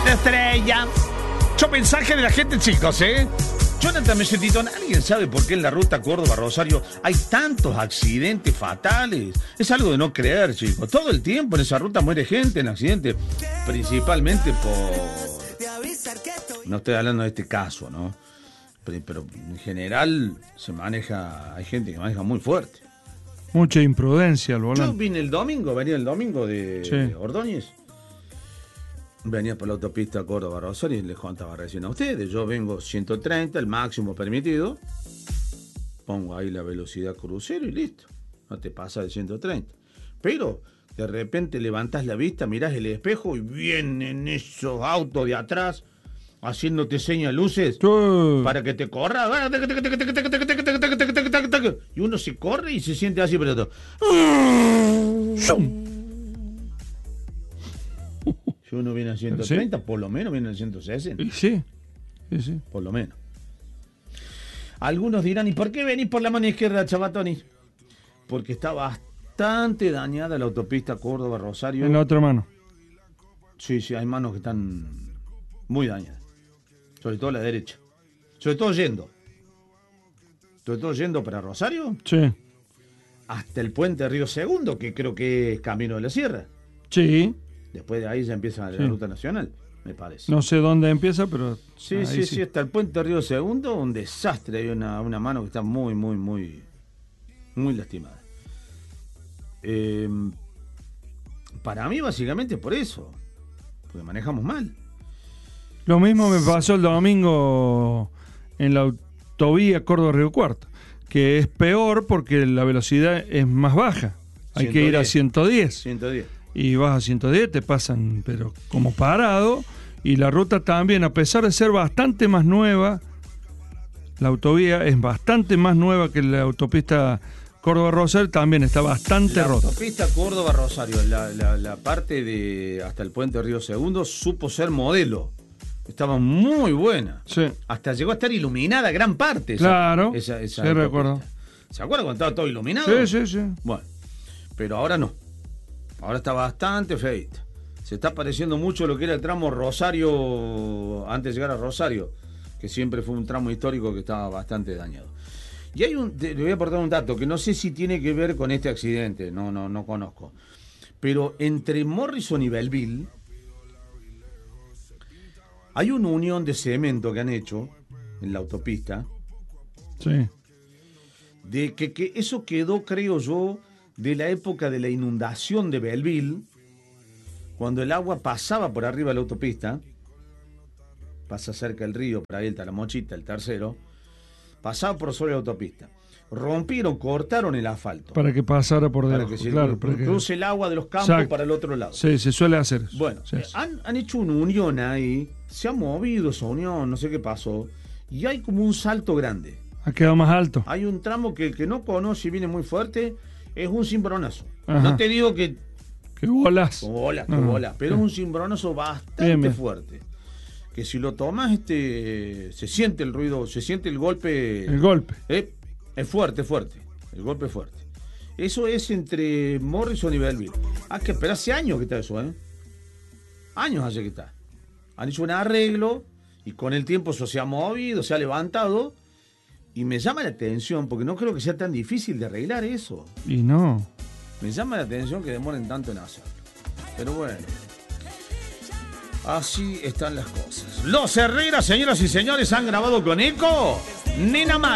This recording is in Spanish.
estrella. Mucho mensaje de la gente, chicos, ¿eh? Jonathan Mesetitón, ¿alguien sabe por qué en la ruta Córdoba-Rosario hay tantos accidentes fatales? Es algo de no creer, chicos. Todo el tiempo en esa ruta muere gente en accidentes, principalmente por... No estoy hablando de este caso, ¿no? Pero en general hay gente que maneja muy fuerte. Mucha imprudencia al volante. Yo venía el domingo de Ordóñez. Venía por la autopista Córdoba-Rosario y les contaba recién a ustedes. Yo vengo 130, el máximo permitido. Pongo ahí la velocidad crucero y listo. No te pasa de 130. Pero de repente levantas la vista, mirás el espejo y vienen esos autos de atrás haciéndote señas luces para que te corra. Y uno se corre y se siente así, pero todo. Si uno viene a 130, ¿sí? Por lo menos viene a 160. Sí. Por lo menos. Algunos dirán, ¿y por qué venís por la mano izquierda, Chavatoni? Porque está bastante dañada la autopista Córdoba-Rosario. En la otra mano. Sí, hay manos que están muy dañadas. Sobre todo la derecha. Sobre todo yendo para Rosario. Sí. Hasta el puente Río Segundo, que creo que es Camino de la Sierra. Sí. Después de ahí ya empieza la ruta nacional, me parece. No sé dónde empieza, pero... Sí, hasta el puente Río Segundo, un desastre. Hay una mano que está muy lastimada. Para mí, básicamente, por eso. Porque manejamos mal. Lo mismo me pasó el domingo en la autovía Córdoba-Río Cuarto, que es peor porque la velocidad es más baja. Hay 110. Que ir a 110. 110. Y vas a 110, te pasan, pero como parado. Y la ruta también, a pesar de ser bastante más nueva, la autovía es bastante más nueva que la autopista Córdoba-Rosario, también está bastante rota. La autopista Córdoba-Rosario, la parte de hasta el puente Río Segundo, supo ser modelo. Estaba muy buena. Sí. Hasta llegó a estar iluminada gran parte. Claro, esa sí, recuerdo. ¿Se acuerda cuando estaba todo iluminado? Sí. Bueno, pero ahora no. Ahora está bastante feita. Se está pareciendo mucho a lo que era el tramo Rosario, antes de llegar a Rosario, que siempre fue un tramo histórico que estaba bastante dañado. Y le voy a aportar un dato que no sé si tiene que ver con este accidente, no conozco. Pero entre Morrison y Belleville hay una unión de cemento que han hecho en la autopista. Sí. De que eso quedó, creo yo, de la época de la inundación de Belleville, cuando el agua pasaba por arriba de la autopista, pasa cerca del río, por ahí el Talamochita, el tercero, pasaba por sobre la autopista. Rompieron, cortaron el asfalto. Para que pasara por debajo. Para que cruce el agua de los campos. Exacto. Para el otro lado. Sí, se suele hacer eso. Bueno, sí. Han hecho una unión ahí, se ha movido esa unión, no sé qué pasó, y hay como un salto grande. Ha quedado más alto. Hay un tramo que el que no conoce y viene muy fuerte, es un cimbronazo. Ajá. No te digo que... Que bolas. Pero es un cimbronazo bastante fuerte. Que si lo tomas, se siente el ruido, se siente el golpe. El golpe. Es fuerte. El golpe es fuerte. Eso es entre Morrison y Belleville. Que esperar hace años que está eso, Años hace que está. Han hecho un arreglo y con el tiempo eso se ha movido, se ha levantado. Y me llama la atención, porque no creo que sea tan difícil de arreglar eso. Y no. Me llama la atención que demoren tanto en hacerlo. Pero bueno. Así están las cosas. Los Herrera, señoras y señores, han grabado con eco. Nena Mal.